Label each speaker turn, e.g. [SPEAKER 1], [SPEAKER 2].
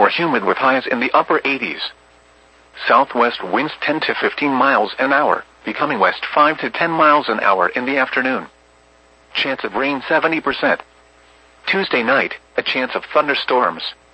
[SPEAKER 1] humid with highs in the upper 80s. Southwest winds 10 to 15 miles an hour, becoming west 5 to 10 miles an hour in the afternoon. Chance of rain 70%. Tuesday night, a chance of thunderstorms.